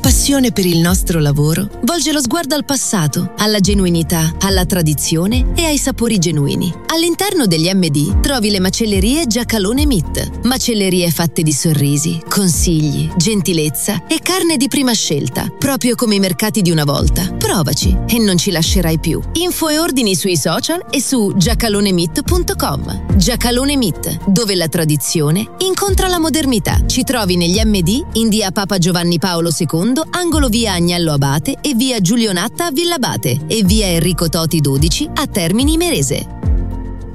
passione per il nostro lavoro volge lo sguardo al passato, alla genuinità, alla tradizione e ai sapori genuini. All'interno degli MD trovi le macellerie Giacalone Meat. Macellerie fatte di sorrisi, consigli, gentilezza e carne di prima scelta, proprio come i mercati di una volta. Provaci e non ci lascerai più. Info e ordini sui social e su giacalonemeat.com. Giacalone Meat, dove la tradizione incontra la modernità. Ci trovi negli MD in via Papa Giovanni Paolo II, angolo via Agnello Abate e via Giulio Natta a Villabate e via Enrico Toti 12 a Termini Imerese.